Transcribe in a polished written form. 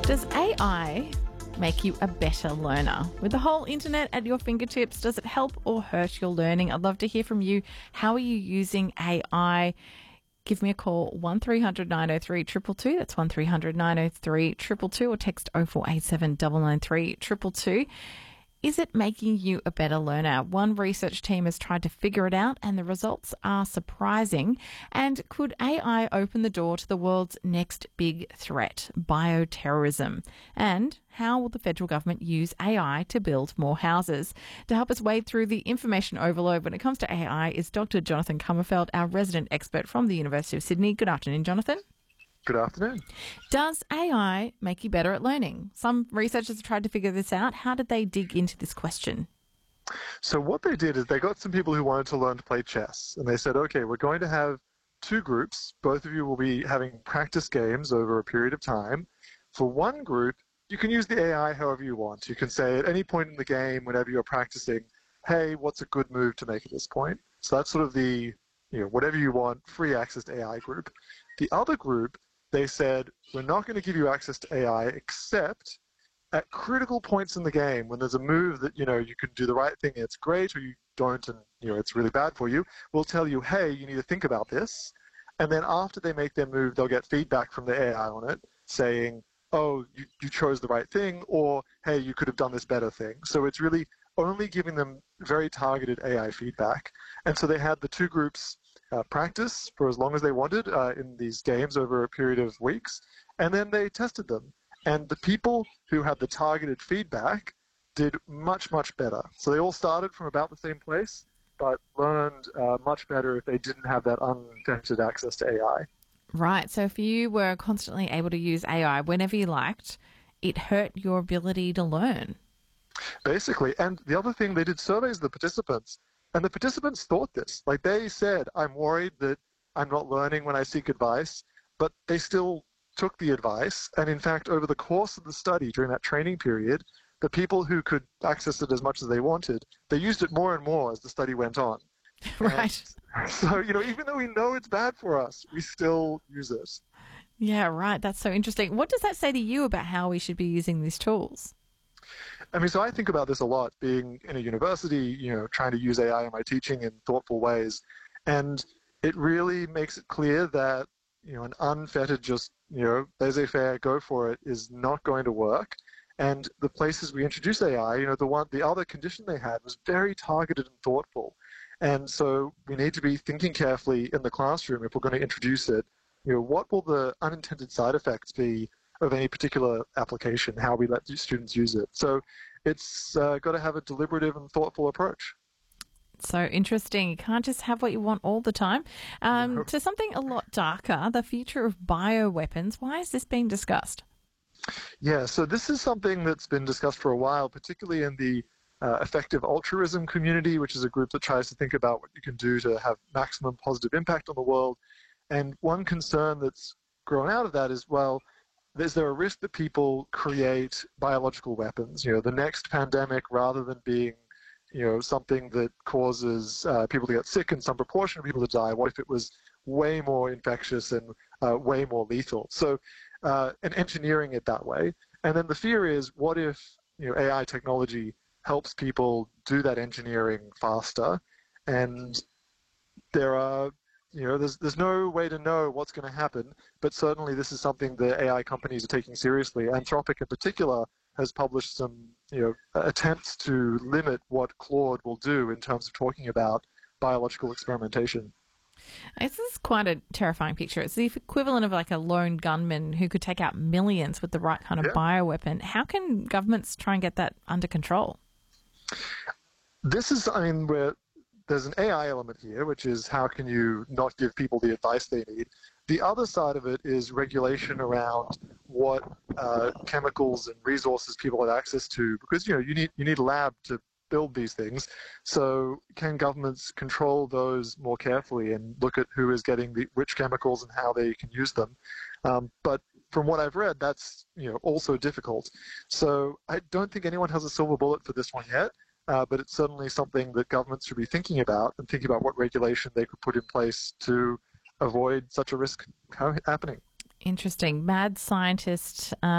Does AI make you a better learner? With the whole internet at your fingertips, does it help or hurt your learning? I'd love to hear from you. How are you using AI? Give me a call, 1300 903 222. That's 1300 903 222, or text 0487 993 222. Is it making you a better learner? One research team has tried to figure it out, and the results are surprising. And could AI open the door to the world's next big threat, bioterrorism? And how will the federal government use AI to build more houses? To help us wade through the information overload when it comes to AI is Dr. Jonathan Kummerfeld, our resident expert from the University of Sydney. Good afternoon, Jonathan. Good afternoon. Does AI make you better at learning? Some researchers have tried to figure this out. How did they dig into this question? So what they did is they got some people who wanted to learn to play chess, and they said, okay, we're going to have two groups. Both of you will be having practice games over a period of time. For one group, you can use the AI however you want. You can say at any point in the game, whenever you're practicing, hey, what's a good move to make at this point? So that's sort of the, whatever you want, free access to AI group. The other group, they said, we're not going to give you access to AI except at critical points in the game when there's a move that, you can do the right thing and it's great, or you don't and, it's really bad for you. We'll tell you, hey, you need to think about this. And then after they make their move, they'll get feedback from the AI on it saying, oh, you chose the right thing, or, hey, you could have done this better thing. So it's really only giving them very targeted AI feedback. And so they had the two groups practice for as long as they wanted in these games over a period of weeks, and then they tested them. And the people who had the targeted feedback did much, much better. So they all started from about the same place, but learned much better if they didn't have that unfettered access to AI. Right. So if you were constantly able to use AI whenever you liked, it hurt your ability to learn. Basically. And the other thing, they did surveys of the participants, and the participants thought this. Like, they said, I'm worried that I'm not learning when I seek advice, but they still took the advice. And in fact, over the course of the study, during that training period, the people who could access it as much as they wanted, they used it more and more as the study went on. Right. And so, even though we know it's bad for us, we still use it. Yeah, right. That's so interesting. What does that say to you about how we should be using these tools? So I think about this a lot, being in a university, trying to use AI in my teaching in thoughtful ways. And it really makes it clear that, an unfettered just, laissez-faire, go for it is not going to work. And the places we introduce AI, the other condition they had was very targeted and thoughtful. And so we need to be thinking carefully in the classroom if we're going to introduce it. What will the unintended side effects be of any particular application, how we let students use it. So it's got to have a deliberative and thoughtful approach. So interesting. You can't just have what you want all the time. To something a lot darker, the future of bioweapons. Why is this being discussed? Yeah, so this is something that's been discussed for a while, particularly in the effective altruism community, which is a group that tries to think about what you can do to have maximum positive impact on the world. And one concern that's grown out of that is, well, is there a risk that people create biological weapons? The next pandemic, rather than being, something that causes people to get sick and some proportion of people to die, what if it was way more infectious and way more lethal? So, and engineering it that way. And then the fear is, what if, AI technology helps people do that engineering faster? And there are there's no way to know what's going to happen, but certainly this is something the AI companies are taking seriously. Anthropic in particular has published some attempts to limit what Claude will do in terms of talking about biological experimentation. This is quite a terrifying picture. It's the equivalent of like a lone gunman who could take out millions with the right kind of bioweapon. How can governments try and get that under control? This is, where there's an AI element here, which is how can you not give people the advice they need. The other side of it is regulation around what chemicals and resources people have access to, because you need a lab to build these things. So can governments control those more carefully and look at who is getting which chemicals and how they can use them? But from what I've read, that's also difficult. So I don't think anyone has a silver bullet for this one yet. But it's certainly something that governments should be thinking about and thinking about what regulation they could put in place to avoid such a risk happening. Interesting. Mad scientist